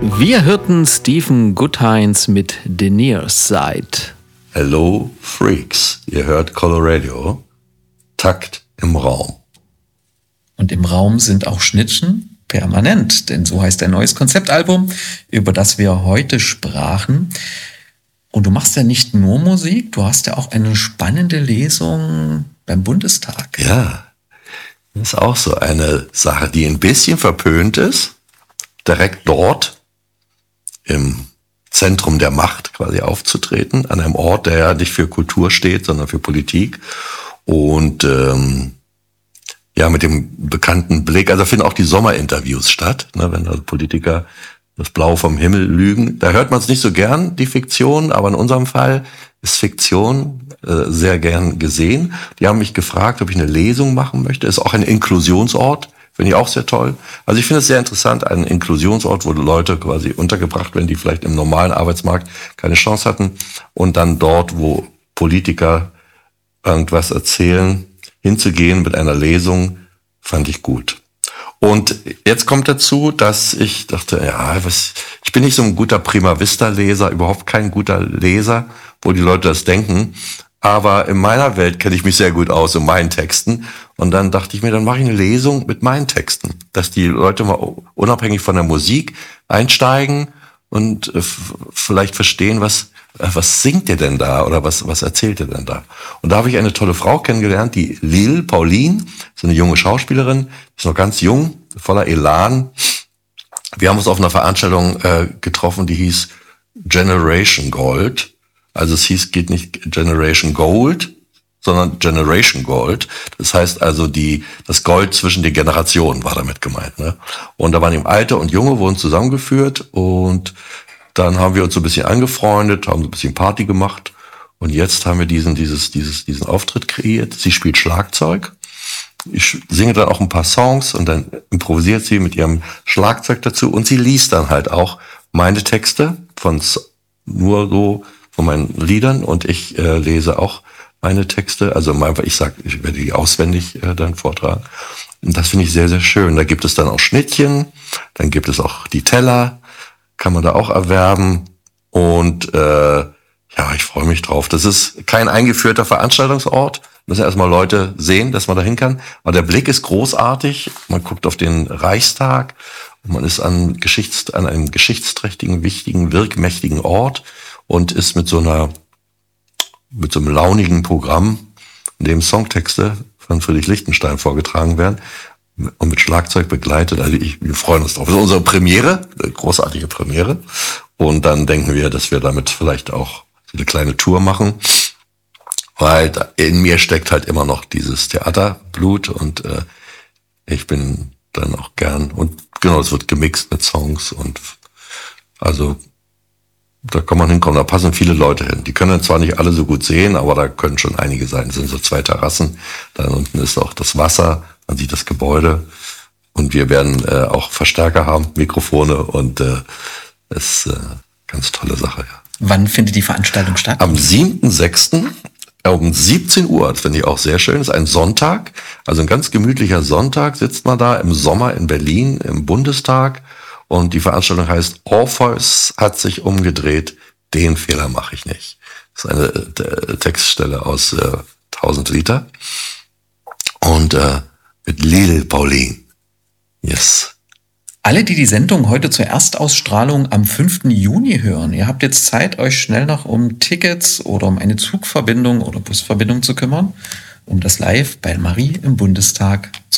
Wir hörten Stephen Goodhines mit The Near Side. Hello Freaks, ihr hört Coloradio, Takt im Raum. Und im Raum sind auch Schnittchen permanent, denn so heißt ein neues Konzeptalbum, über das wir heute sprachen. Und du machst ja nicht nur Musik, du hast ja auch eine spannende Lesung beim Bundestag. Ja, das ist auch so eine Sache, die ein bisschen verpönt ist, direkt dort im Zentrum der Macht quasi aufzutreten, an einem Ort, der ja nicht für Kultur steht, sondern für Politik. Und ja, mit dem bekannten Blick, also finden auch die Sommerinterviews statt, ne, wenn also Politiker das Blau vom Himmel lügen. Da hört man es nicht so gern, die Fiktion, aber in unserem Fall ist Fiktion sehr gern gesehen. Die haben mich gefragt, ob ich eine Lesung machen möchte. Ist auch ein Inklusionsort, finde ich auch sehr toll. Also ich finde es sehr interessant, ein Inklusionsort, wo Leute quasi untergebracht werden, die vielleicht im normalen Arbeitsmarkt keine Chance hatten und dann dort, wo Politiker irgendwas erzählen, hinzugehen mit einer Lesung, fand ich gut. Und jetzt kommt dazu, dass ich dachte, ja, ich bin nicht so ein guter Prima Vista Leser, überhaupt kein guter Leser, wo die Leute das denken. Aber in meiner Welt kenne ich mich sehr gut aus in meinen Texten. Und dann dachte ich mir, dann mache ich eine Lesung mit meinen Texten, dass die Leute mal unabhängig von der Musik einsteigen und vielleicht verstehen, was singt ihr denn da oder was erzählt ihr denn da? Und da habe ich eine tolle Frau kennengelernt, die Lil Pauline, so eine junge Schauspielerin, ist noch ganz jung, voller Elan. Wir haben uns auf einer Veranstaltung getroffen, die hieß Generation Gold. Also geht nicht Generation Gold, sondern Generation Gold. Das heißt also das Gold zwischen den Generationen war damit gemeint, ne? Und da waren eben Alte und Junge, wurden zusammengeführt und dann haben wir uns so ein bisschen angefreundet, haben so ein bisschen Party gemacht und jetzt haben wir diesen Auftritt kreiert. Sie spielt Schlagzeug. Ich singe dann auch ein paar Songs und dann improvisiert sie mit ihrem Schlagzeug dazu und sie liest dann halt auch meine Texte von meinen Liedern und ich lese auch meine Texte. Also ich werde die auswendig dann vortragen. Und das finde ich sehr, sehr schön. Da gibt es dann auch Schnittchen, dann gibt es auch die Teller, kann man da auch erwerben. Und ja, ich freue mich drauf. Das ist kein eingeführter Veranstaltungsort. Müssen erstmal Leute sehen, dass man da hin kann. Aber der Blick ist großartig. Man guckt auf den Reichstag und man ist an einem geschichtsträchtigen, wichtigen, wirkmächtigen Ort und ist mit so einem launigen Programm, in dem Songtexte von Friedrich Lichtenstein vorgetragen werden und mit Schlagzeug begleitet. Also wir freuen uns drauf. Das ist unsere Premiere, eine großartige Premiere. Und dann denken wir, dass wir damit vielleicht auch so eine kleine Tour machen. Weil in mir steckt halt immer noch dieses Theaterblut und ich bin dann auch gern. Und genau, es wird gemixt mit Songs und also da kann man hinkommen, da passen viele Leute hin. Die können dann zwar nicht alle so gut sehen, aber da können schon einige sein. Es sind so 2 Terrassen, dann unten ist auch das Wasser, man sieht das Gebäude und wir werden auch Verstärker haben, Mikrofone und ist ganz tolle Sache. Ja. Wann findet die Veranstaltung statt? Am 7.6. um 17 Uhr, das finde ich auch sehr schön, das ist ein Sonntag, also ein ganz gemütlicher Sonntag, sitzt man da im Sommer in Berlin im Bundestag. Und die Veranstaltung heißt Orpheus hat sich umgedreht, den Fehler mache ich nicht. Das ist eine Textstelle aus 1000 Liter. Und mit Lil Pauline. Yes. Alle, die Sendung heute zur Erstausstrahlung am 5. Juni hören, ihr habt jetzt Zeit, euch schnell noch um Tickets oder um eine Zugverbindung oder Busverbindung zu kümmern, um das live bei Marie im Bundestag